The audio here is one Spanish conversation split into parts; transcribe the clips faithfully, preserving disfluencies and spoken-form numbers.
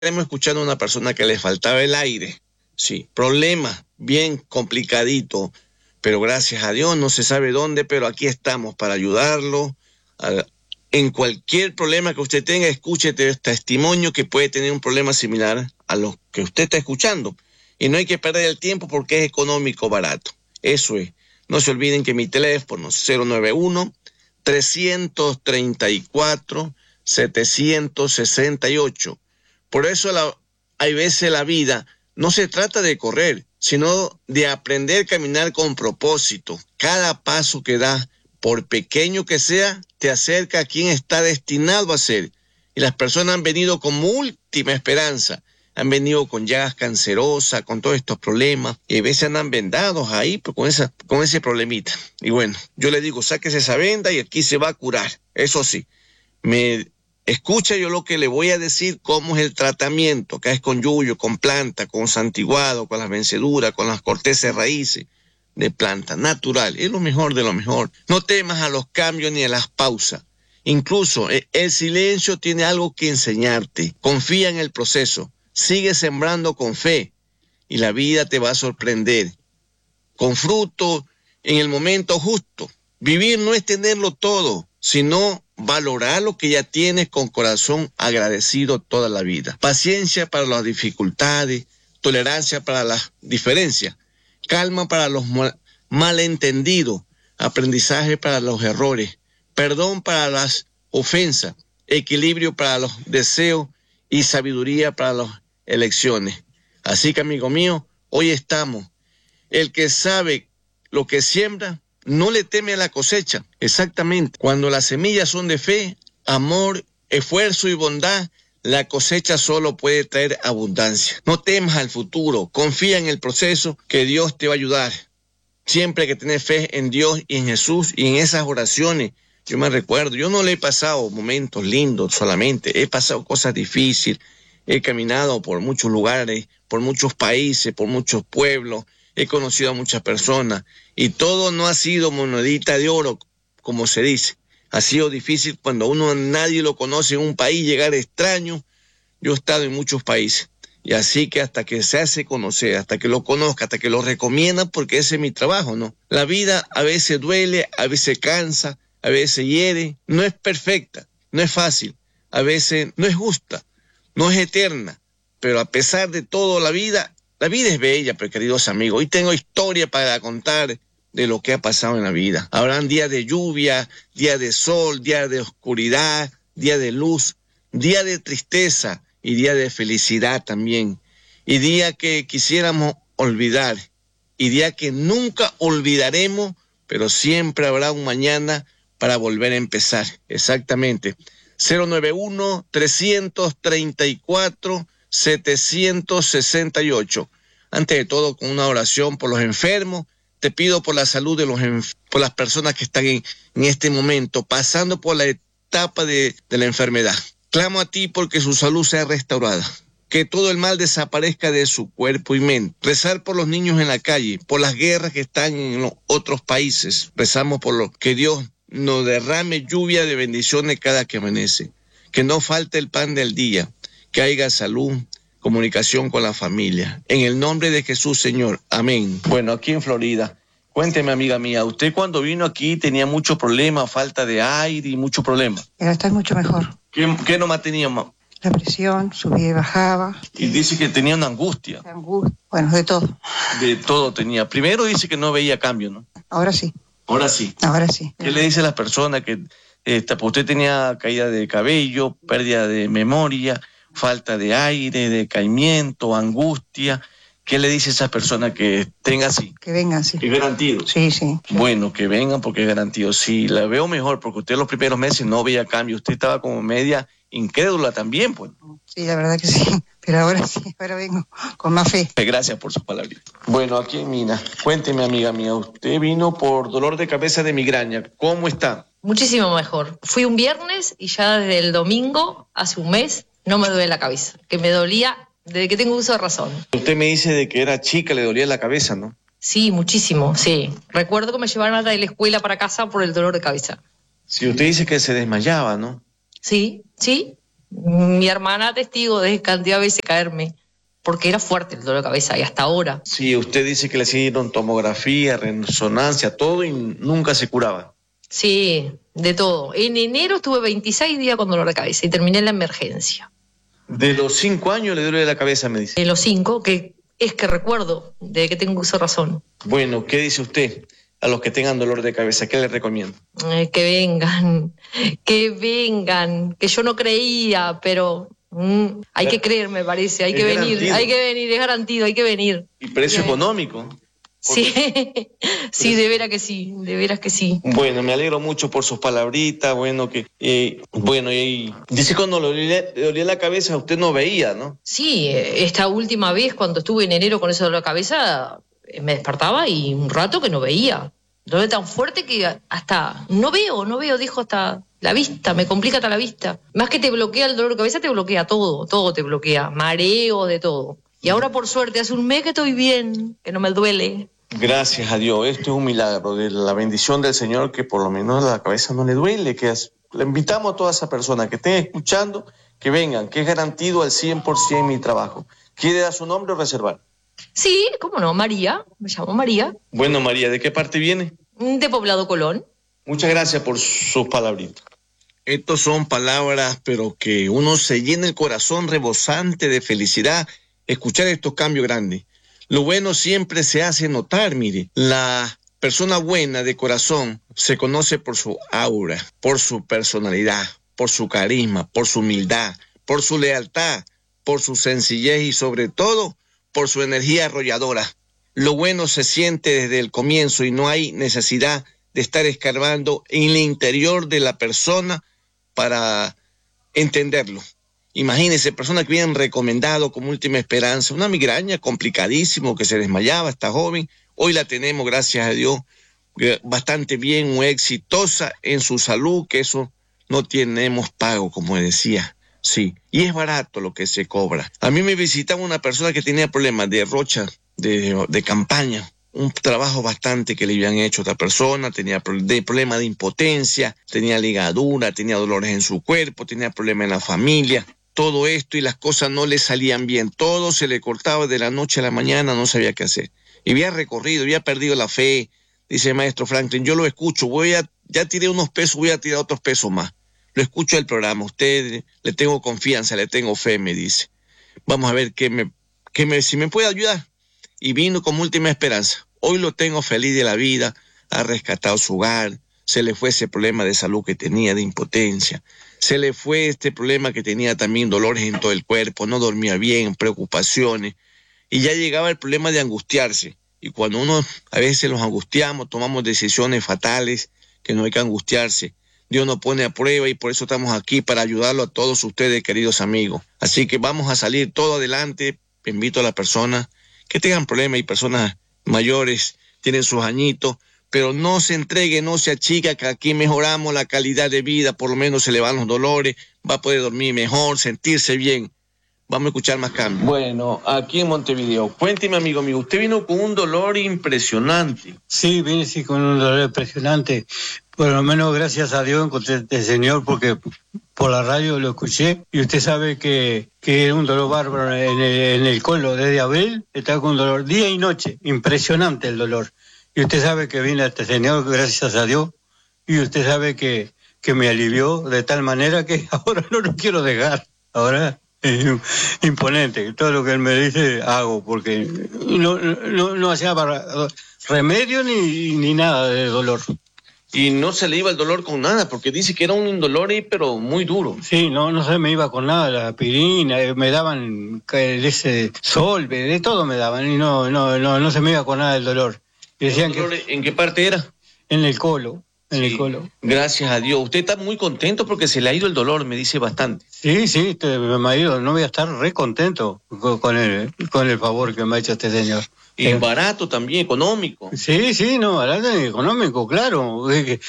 Hemos escuchado a una persona que le faltaba el aire. Sí, problema bien complicadito, pero gracias a Dios no se sabe dónde, pero aquí estamos para ayudarlo. A, en cualquier problema que usted tenga, escuche este testimonio que puede tener un problema similar a lo que usted está escuchando. Y no hay que perder el tiempo porque es económico, barato. Eso es. No se olviden que mi teléfono cero nueve uno, tres tres cuatro, siete seis ocho. Por eso la, hay veces la vida no se trata de correr, sino de aprender a caminar con propósito. Cada paso que das, por pequeño que sea, te acerca a quien está destinado a ser. Y las personas han venido como última esperanza, han venido con llagas cancerosas, con todos estos problemas, y a veces andan vendados ahí pues, con, esa, con ese problemita. Y bueno, yo le digo, sáquese esa venda y aquí se va a curar. Eso sí, me... escucha yo lo que le voy a decir, cómo es el tratamiento, que es con yuyo, con planta, con santiguado, con las venceduras, con las cortezas raíces de planta, natural, es lo mejor de lo mejor. No temas a los cambios ni a las pausas. Incluso el silencio tiene algo que enseñarte. Confía en el proceso, sigue sembrando con fe y la vida te va a sorprender. Con fruto en el momento justo. Vivir no es tenerlo todo, sino valorar lo que ya tienes con corazón agradecido toda la vida. Paciencia para las dificultades, tolerancia para las diferencias, calma para los mal, malentendidos, aprendizaje para los errores, perdón para las ofensas, equilibrio para los deseos y sabiduría para las elecciones. Así que, amigo mío, hoy estamos. El que sabe lo que siembra, no le teme a la cosecha. Exactamente. Cuando las semillas son de fe, amor, esfuerzo y bondad, la cosecha solo puede traer abundancia. No temas al futuro, confía en el proceso que Dios te va a ayudar. Siempre hay que tener fe en Dios y en Jesús y en esas oraciones. Yo me recuerdo, yo no le he pasado momentos lindos solamente, he pasado cosas difíciles, he caminado por muchos lugares, por muchos países, por muchos pueblos, he conocido a muchas personas y todo no ha sido monedita de oro, como se dice. Ha sido difícil cuando uno nadie lo conoce en un país, llegar extraño. Yo he estado en muchos países y así que hasta que se hace conocer, hasta que lo conozca, hasta que lo recomienda, porque ese es mi trabajo, ¿no? La vida a veces duele, a veces cansa, a veces hiere, no es perfecta, no es fácil, a veces no es justa, no es eterna, pero a pesar de todo la vida, la vida es bella, pero queridos amigos, hoy tengo historia para contar de lo que ha pasado en la vida. Habrán días de lluvia, días de sol, días de oscuridad, días de luz, días de tristeza y días de felicidad también, y días que quisiéramos olvidar, y días que nunca olvidaremos, pero siempre habrá un mañana para volver a empezar. Exactamente. cero nueve uno, tres tres cuatro, siete seis ocho. Antes de todo, con una oración por los enfermos, te pido por la salud de los enf- por las personas que están en, en este momento, pasando por la etapa de, de la enfermedad. Clamo a ti porque su salud sea restaurada, que todo el mal desaparezca de su cuerpo y mente. Rezar por los niños en la calle, por las guerras que están en los otros países. Rezamos por lo que Dios nos derrame lluvia de bendiciones cada que amanece, que no falte el pan del día, que haya salud, comunicación con la familia. En el nombre de Jesús, Señor. Amén. Bueno, aquí en Florida, cuénteme, amiga mía, usted cuando vino aquí tenía mucho problema, falta de aire y mucho problema. Pero está mucho mejor. ¿Qué, qué nomás tenía, ma? La presión subía y bajaba. Y dice que tenía una angustia. Angustia, bueno, de todo. De todo tenía. Primero dice que no veía cambio, ¿no? Ahora sí. Ahora sí. Ahora sí. ¿Qué le dice a las personas que eh, usted tenía caída de cabello, pérdida de memoria, falta de aire, decaimiento, angustia? ¿Qué le dice a esas personas que estén así? Que vengan, sí. ¿Es garantido? Sí, sí. Bueno, que vengan porque es garantido. Sí, la veo mejor porque usted los primeros meses no veía cambio. Usted estaba como media incrédula también, pues. Sí, la verdad que sí. Pero ahora sí, ahora vengo con más fe. Gracias por su palabra. Bueno, aquí en Mina, cuénteme, amiga mía, usted vino por dolor de cabeza de migraña. ¿Cómo está? Muchísimo mejor. Fui un viernes y ya desde el domingo, hace un mes, no me duele la cabeza. Que me dolía desde que tengo uso de razón. Usted me dice de que era chica, le dolía la cabeza, ¿no? Sí, muchísimo, sí. Recuerdo que me llevaron de la escuela para casa por el dolor de cabeza. Sí, usted dice que se desmayaba, ¿no? Sí, sí. Mi hermana testigo de cantidad de veces caerme, porque era fuerte el dolor de cabeza y hasta ahora. Sí, usted dice que le hicieron tomografía, resonancia, todo y nunca se curaba. Sí, de todo. En enero estuve veintiséis días con dolor de cabeza y terminé en la emergencia. De los cinco años le duele la cabeza, me dice. De los cinco, que es que recuerdo, de que tengo uso de razón. Bueno, ¿qué dice usted a los que tengan dolor de cabeza? ¿Qué le recomiendo? Eh, que vengan, que vengan, que yo no creía, pero mm, hay que creer, me parece, hay Es que venir, garantido. hay que venir, es garantido, hay que venir. Y precio Bien. económico. Sí, sí, de veras que sí, de veras que sí. Bueno, me alegro mucho por sus palabritas, bueno, que, eh, bueno, y dice cuando le dolía, le dolía la cabeza usted no veía, ¿no? Sí, eh, esta última vez cuando estuve en enero con eso de la cabeza, eh, me despertaba y un rato que no veía. Dolor tan fuerte que hasta no veo, no veo, dijo hasta la vista, me complica hasta la vista. Más que te bloquea el dolor de cabeza, te bloquea todo, todo te bloquea, mareo, de todo. Y ahora por suerte hace un mes que estoy bien, que no me duele. Gracias a Dios, esto es un milagro de la bendición del Señor, que por lo menos la cabeza no le duele, que es, le invitamos a todas esas personas que estén escuchando, que vengan, que es garantido al cien por ciento mi trabajo. ¿Quiere dar su nombre o reservar? Sí, cómo no, María, me llamo María, Bueno, María, ¿de qué parte viene? de Poblado Colón. Muchas gracias por sus palabritas. Estas son palabras, pero que uno se llena el corazón rebosante de felicidad escuchar estos cambios grandes. Lo bueno siempre se hace notar, mire. La persona buena de corazón se conoce por su aura, por su personalidad, por su carisma, por su humildad, por su lealtad, por su sencillez y sobre todo por su energía arrolladora. Lo bueno se siente desde el comienzo y no hay necesidad de estar escarbando en el interior de la persona para entenderlo. Imagínense, personas que habían recomendado como última esperanza una migraña complicadísimo, que se desmayaba esta joven, hoy la tenemos, gracias a Dios, bastante bien, muy exitosa en su salud, que eso no tenemos pago, como decía, sí, y es barato lo que se cobra. A mí me visitaba una persona que tenía problemas de rocha, de, de campaña, un trabajo bastante que le habían hecho a otra persona, tenía de problema de impotencia, tenía ligadura, tenía dolores en su cuerpo, tenía problemas en la familia, todo esto y las cosas no le salían bien, todo se le cortaba de la noche a la mañana, no sabía qué hacer. Y había recorrido, había perdido la fe, dice maestro Franklin, yo lo escucho, voy a, ya tiré unos pesos, voy a tirar otros pesos más. Lo escucho el programa, usted le tengo confianza, le tengo fe, me dice. Vamos a ver qué me, qué me, si me puede ayudar. Y vino como última esperanza. Hoy lo tengo feliz de la vida, ha rescatado su hogar, se le fue ese problema de salud que tenía, de impotencia, se le fue este problema que tenía también dolores en todo el cuerpo, no dormía bien, preocupaciones, y ya llegaba el problema de angustiarse. Y cuando uno a veces nos angustiamos, tomamos decisiones fatales, que no hay que angustiarse. Dios nos pone a prueba y por eso estamos aquí, para ayudarlo a todos ustedes, queridos amigos. Así que vamos a salir todo adelante. Invito a las personas que tengan problemas y personas mayores, tienen sus añitos, pero no se entregue, no se achica, que aquí mejoramos la calidad de vida, por lo menos se le van los dolores, va a poder dormir mejor, sentirse bien. Vamos a escuchar más cambios. Bueno, aquí en Montevideo, cuénteme, amigo mío, usted vino con un dolor impresionante. Sí, vine sí con un dolor impresionante. Por lo menos gracias a Dios encontré este señor, porque por la radio lo escuché y usted sabe que, que era un dolor bárbaro en el, en el colon desde abril, estaba con un dolor día y noche, impresionante el dolor. Y usted sabe que vine a este señor gracias a Dios y usted sabe que, que me alivió de tal manera que ahora no lo quiero dejar. Ahora es imponente, todo lo que él me dice hago, porque no, no, no hacía remedio ni, ni nada de dolor. Y no se le iba el dolor con nada, porque dice que era un dolor, pero muy duro. Sí, no, no se me iba con nada, la aspirina, me daban ese solve, de todo me daban, y no, no, no, no se me iba con nada el dolor. Y decían ¿El dolor que en qué parte era? En el colo, en sí, el colo. Gracias a Dios. Usted está muy contento porque se le ha ido el dolor, me dice bastante. Sí, sí, te, me ha ido, no voy a estar re contento con, con, el, con el favor que me ha hecho este señor. Y eh, barato también, económico. Sí, sí, no, barato y económico, claro.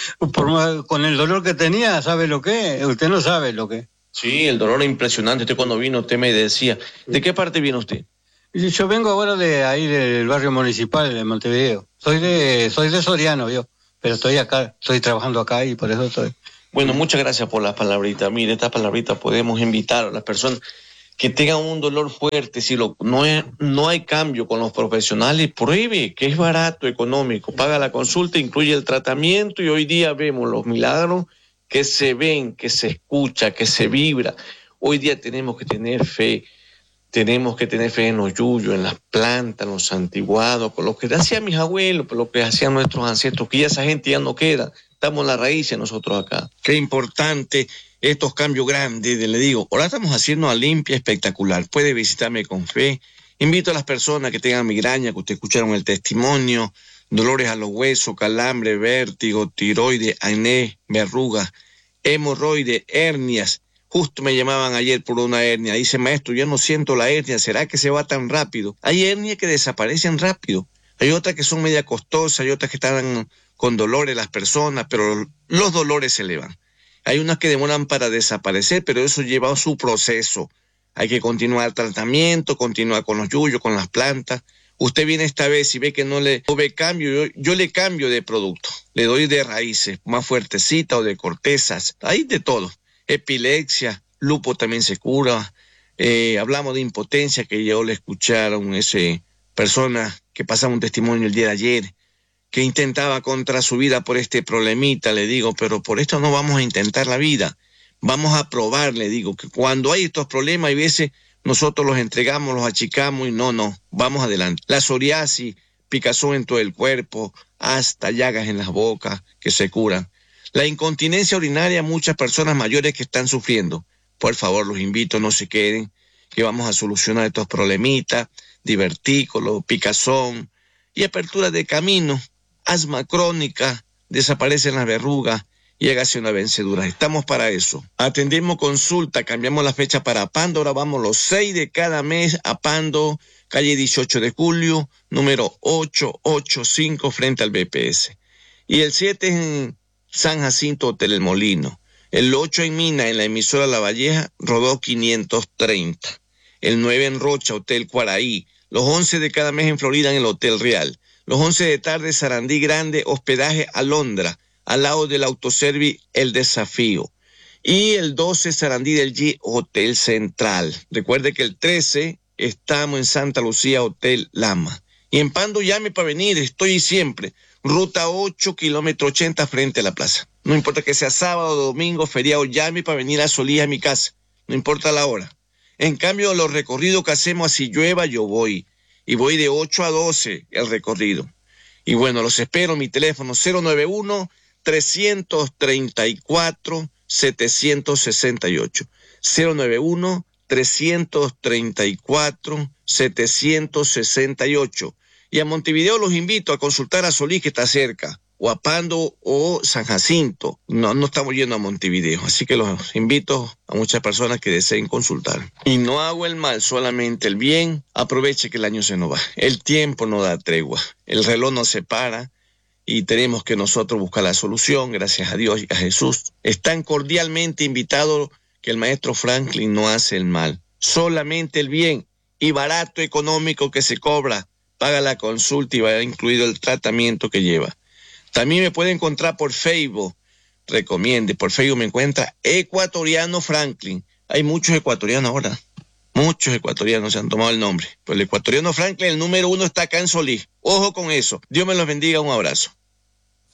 Por, con el dolor que tenía, ¿sabe lo que? Usted no sabe lo que. Sí, el dolor es impresionante. Usted cuando vino, usted me decía. ¿De qué parte viene usted? Yo vengo ahora de ahí del barrio municipal de Montevideo. Soy de, soy de Soriano, yo, pero estoy acá, estoy trabajando acá y por eso estoy, Bueno, muchas gracias por las palabritas. Mire, estas palabritas podemos invitar a las personas que tengan un dolor fuerte. Si lo, no, es, no hay cambio con los profesionales, pruebe, que es barato, económico. Paga la consulta, incluye el tratamiento y hoy día vemos los milagros que se ven, que se escucha, que se vibra. Hoy día tenemos que tener fe. Tenemos que tener fe en los yuyos, en las plantas, en los santiguados, con lo que hacían mis abuelos, por lo que hacían nuestros ancestros, que ya esa gente ya no queda. Estamos en la raíz nosotros acá. Qué importante estos cambios grandes, le digo. Ahora estamos haciendo una limpia espectacular. Puede visitarme con fe. Invito a las personas que tengan migraña, que ustedes escucharon el testimonio, dolores a los huesos, calambre, vértigo, tiroides, acné, verrugas, hemorroides, hernias. Justo me llamaban ayer por una hernia. Dice, maestro, yo no siento la hernia. ¿Será que se va tan rápido? Hay hernias que desaparecen rápido. Hay otras que son media costosas, hay otras que están con dolores las personas, pero los dolores se elevan. Hay unas que demoran para desaparecer, pero eso lleva a su proceso. Hay que continuar el tratamiento, continuar con los yuyos, con las plantas. Usted viene esta vez y ve que no le no ve cambio, yo, yo le cambio de producto. Le doy de raíces más fuertecita o de cortezas. Hay de todo. Epilepsia, lupo también se cura. Eh, hablamos de impotencia, que yo le escucharon ese persona que pasaba un testimonio el día de ayer, que intentaba contra su vida por este problemita. Le digo, pero por esto no vamos a intentar la vida, vamos a probar. Le digo que cuando hay estos problemas, hay veces nosotros los entregamos, los achicamos y no, no, vamos adelante. La psoriasis, picazón en todo el cuerpo, hasta llagas en las bocas que se curan. La incontinencia urinaria, muchas personas mayores que están sufriendo. Por favor, los invito, no se queden, que vamos a solucionar estos problemitas, divertículos, picazón y apertura de camino, asma crónica, desaparecen las verrugas y hágase una vencedura. Estamos para eso. Atendemos consulta, cambiamos la fecha para Pando, ahora vamos los seis de cada mes a Pando, calle dieciocho de julio, número ochocientos ochenta y cinco, frente al B P S. Y el siete en San Jacinto, Hotel El Molino. El ocho en Mina, en la emisora La Valleja, Rodó quinientos treinta. El nueve en Rocha, Hotel Cuaraí. Los once de cada mes en Florida, en el Hotel Real. Los once de tarde, Sarandí Grande, hospedaje Alondra, al lado del autoservi El Desafío. Y el doce, Sarandí del G, Hotel Central. Recuerde que el trece estamos en Santa Lucía, Hotel Lama. Y en Pando llame para venir, estoy siempre. Ruta ocho, kilómetro ochenta, frente a la plaza. No importa que sea sábado, domingo, feriado, llame para venir a Solís, a mi casa. No importa la hora. En cambio, los recorridos que hacemos, así llueva, yo voy. Y voy de ocho a doce el recorrido. Y bueno, los espero. Mi teléfono cero nueve uno, tres tres cuatro, siete seis ocho. cero nueve uno, tres tres cuatro, siete seis ocho. Y a Montevideo los invito a consultar a Solís, que está cerca, o a Pando o San Jacinto. No, no estamos yendo a Montevideo, así que los invito a muchas personas que deseen consultar. Y no hago el mal, solamente el bien. Aproveche que el año se nos va. El tiempo no da tregua, el reloj no se para y tenemos que nosotros buscar la solución. Gracias a Dios y a Jesús. Están cordialmente invitados, que el maestro Franklin no hace el mal, solamente el bien, y barato, económico, que se cobra. Paga la consulta y va incluido el tratamiento que lleva. También me puede encontrar por Facebook. Recomiende, por Facebook me encuentra Ecuatoriano Franklin. Hay muchos ecuatorianos ahora. Muchos ecuatorianos se han tomado el nombre. Pero el Ecuatoriano Franklin, el número uno, está acá en Solís. Ojo con eso. Dios me los bendiga. Un abrazo.